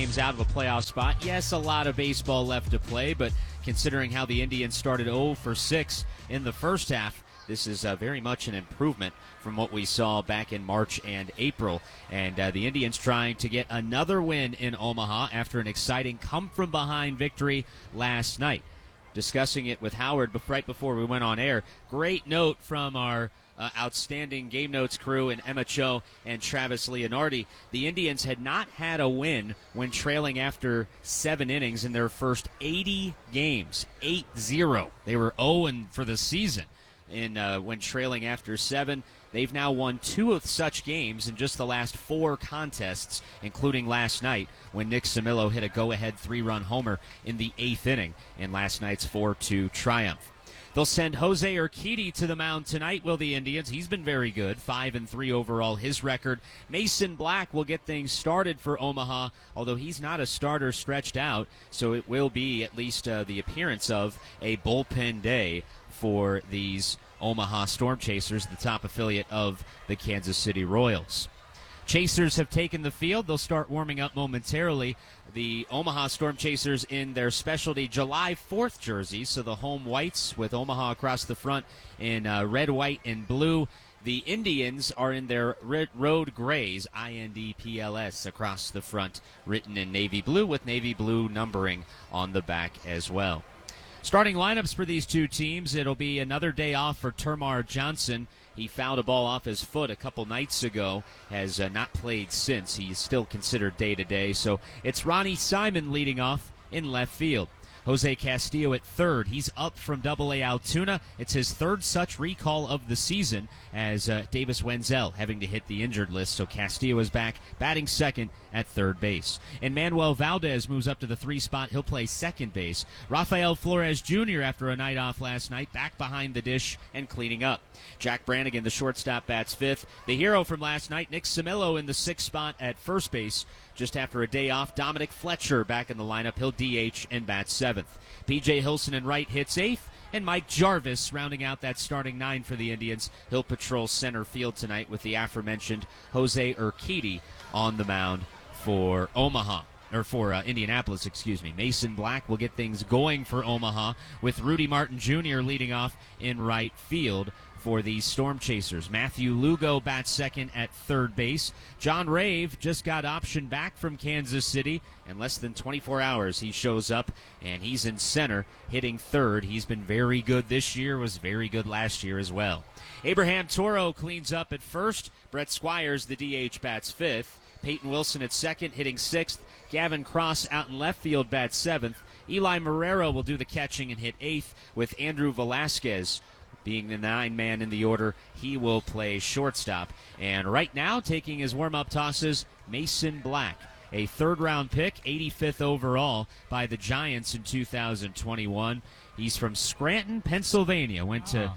games out of a playoff spot. Yes, a lot of baseball left to play, but considering how the Indians started 0 for 6 in the first half, this is very much an improvement from what we saw back in March and April. And the Indians trying to get another win in Omaha after an exciting come-from-behind victory last night. Discussing it with Howard right before we went on air. Great note from our outstanding Game Notes crew and Emma Cho and Travis Leonardi. The Indians had not had a win when trailing after 7 innings in their first 80 games. 8-0. They were 0 for the season when trailing after 7. They've now won 2 of such games in just the last 4 contests, including last night when Nick Samillo hit a go-ahead 3-run homer in the 8th inning in last night's 4-2 triumph. They'll send Jose Urquidy to the mound tonight, will the Indians. He's been very good, 5-3 overall, his record. Mason Black will get things started for Omaha, although he's not a starter stretched out, so it will be at least the appearance of a bullpen day for these Omaha Storm Chasers, the top affiliate of the Kansas City Royals. Chasers have taken the field. They'll start warming up momentarily. The Omaha Storm Chasers in their specialty July 4th jerseys, so the home whites with Omaha across the front in red, white, and blue. The Indians are in their road grays, INDPLS, across the front, written in navy blue with navy blue numbering on the back as well. Starting lineups for these two teams, it'll be another day off for Termarr Johnson. He fouled a ball off his foot a couple nights ago, has not played since. He's still considered day-to-day, so it's Ronnie Simon leading off in left field. Jose Castillo at third. He's up from Double-A Altoona. It's his third such recall of the season as Davis Wenzel having to hit the injured list. So Castillo is back, batting second at third base. And Manuel Valdez moves up to the 3 spot. He'll play second base. Rafael Flores Jr., after a night off last night, back behind the dish and cleaning up. Jack Brannigan, the shortstop, bats fifth. The hero from last night, Nick Samillo, in the 6th spot at first base. Just after a day off, Dominic Fletcher back in the lineup. He'll DH and bat 7th. P.J. Hilson in right hits 8th. And Mike Jarvis rounding out that starting 9 for the Indians. He'll patrol center field tonight with the aforementioned Jose Urquidy on the mound for Indianapolis, Mason Black will get things going for Omaha with Rudy Martin Jr. leading off in right field for the Storm Chasers. Matthew Lugo bats second at third base. John Rave just got option back from Kansas City. In less than 24 hours, he shows up, and he's in center, hitting third. He's been very good this year, was very good last year as well. Abraham Toro cleans up at first. Brett Squires, the DH, bats 5th. Peyton Wilson at second, hitting 6th. Gavin Cross out in left field, bats 7th. Eli Marrero will do the catching and hit 8th, with Andrew Velasquez being the 9-man in the order. He will play shortstop. And right now, taking his warm-up tosses, Mason Black, a third-round pick, 85th overall by the Giants in 2021. He's from Scranton, Pennsylvania. Went to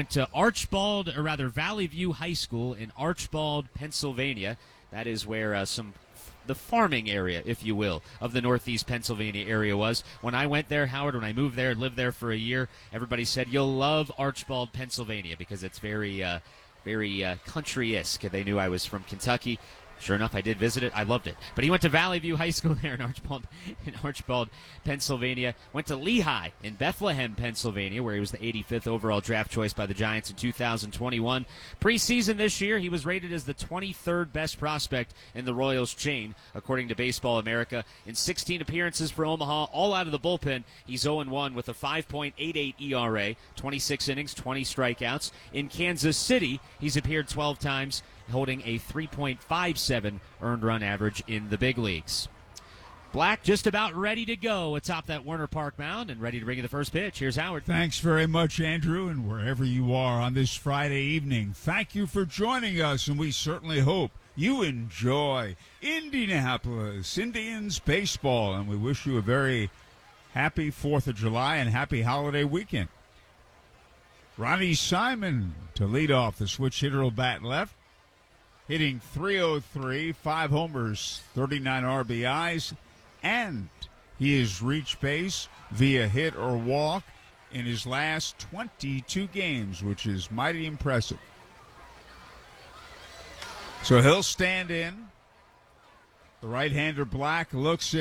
Valley View High School in Archbald, Pennsylvania. That is where the farming area, if you will, of the Northeast Pennsylvania area was. When I went there, Howard, when I moved there, lived there for a year, everybody said, you'll love Archbald, Pennsylvania, because it's very country-esque. They knew I was from Kentucky. Sure enough, I did visit it. I loved it. But he went to Valley View High School there in Archbald, Pennsylvania. Went to Lehigh in Bethlehem, Pennsylvania, where he was the 85th overall draft choice by the Giants in 2021. Preseason this year, he was rated as the 23rd best prospect in the Royals chain, according to Baseball America. In 16 appearances for Omaha, all out of the bullpen, he's 0-1 with a 5.88 ERA, 26 innings, 20 strikeouts. In Kansas City, he's appeared 12 times, holding a 3.57 earned run average in the big leagues. Black just about ready to go atop that Werner Park mound and ready to bring you the first pitch. Here's Howard. Thanks very much, Andrew, and wherever you are on this Friday evening, thank you for joining us, and we certainly hope you enjoy Indianapolis Indians baseball, and we wish you a very happy 4th of July and happy holiday weekend. Ronnie Simon to lead off. The switch hitter will bat left, hitting .303, 5 homers, 39 RBIs, and he has reached base via hit or walk in his last 22 games, which is mighty impressive. So he'll stand in. The right-hander Black looks in.